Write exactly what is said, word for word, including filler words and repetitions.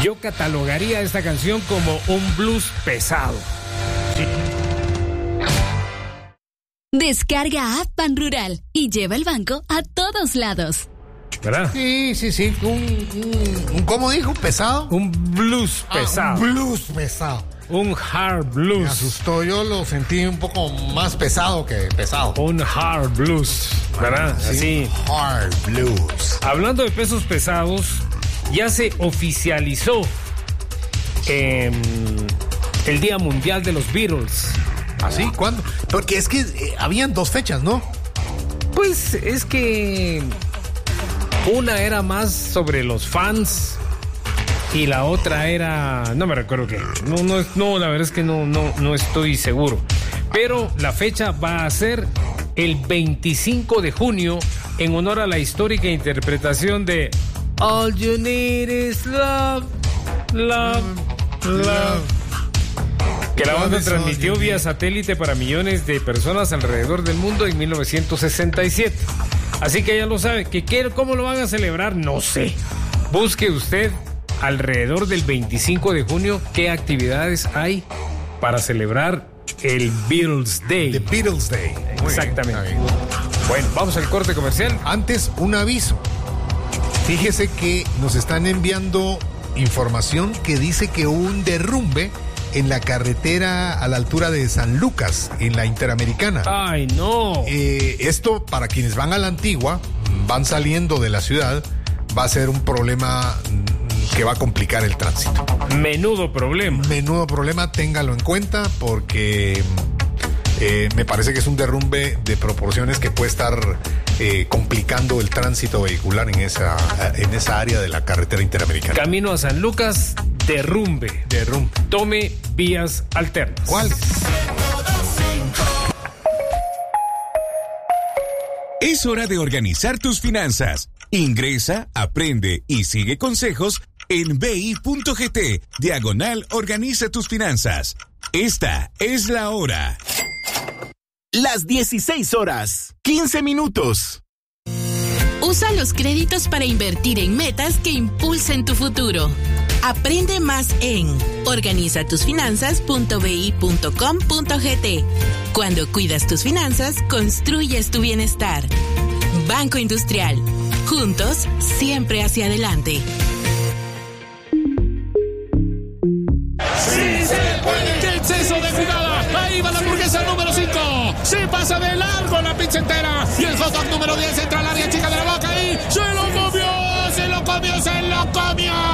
Yo catalogaría esta canción como un blues pesado. Sí. Descarga App Ban Rural y lleva el banco a todos lados. ¿Verdad? Sí, sí, sí. Un, un, un ¿cómo dijo? ¿Pesado? Un blues pesado. Ah, un blues pesado. Un hard blues. Me asustó, yo lo sentí un poco más pesado que pesado. Un hard blues, ¿verdad? Sí, así. Hard blues. Hablando de pesos pesados, ya se oficializó eh, el Día Mundial de los Beatles. ¿Así? ¿Cuándo? Porque es que eh, habían dos fechas, ¿no? Pues es que una era más sobre los fans y la otra era, no me recuerdo qué. No, no, no, la verdad es que no, no, no estoy seguro. Pero la fecha va a ser el veinticinco de junio en honor a la histórica interpretación de All You Need Is Love, Love, Love. Que la banda transmitió vía satélite para millones de personas alrededor del mundo en mil novecientos sesenta y siete. Así que ya lo sabe. ¿Que qué, ¿Cómo lo van a celebrar? No sé. Busque usted alrededor del veinticinco de junio qué actividades hay para celebrar el Beatles Day. The Beatles Day. Exactamente. Bien, bueno, vamos al corte comercial. Antes, un aviso. Fíjese que nos están enviando información que dice que hubo un derrumbe en la carretera a la altura de San Lucas, en la Interamericana. ¡Ay, no! Eh, esto, para quienes van a la Antigua, van saliendo de la ciudad, va a ser un problema que va a complicar el tránsito. Menudo problema. Menudo problema, téngalo en cuenta, porque eh, me parece que es un derrumbe de proporciones que puede estar eh, complicando el tránsito vehicular en esa, en esa área de la carretera Interamericana. Camino a San Lucas, derrumbe. Derrumbe. Tome vías alternas. ¿Cuál? Es hora de organizar tus finanzas. Ingresa, aprende y sigue consejos en bi.gt, diagonal organiza tus finanzas. Esta es la hora. Las dieciséis horas, quince minutos. Usa los créditos para invertir en metas que impulsen tu futuro. Aprende más en organiza tus finanzas punto bi punto com punto gt. Cuando cuidas tus finanzas, construyes tu bienestar. Banco Industrial. Juntos, siempre hacia adelante. ¡Sí se puede! ¡Qué exceso de jugada! Ahí va la hamburguesa número cinco. Se pasa de largo la pizza entera. Y el hot dog número diez entra al área chica de la boca y se lo comió, se lo comió, se lo comió.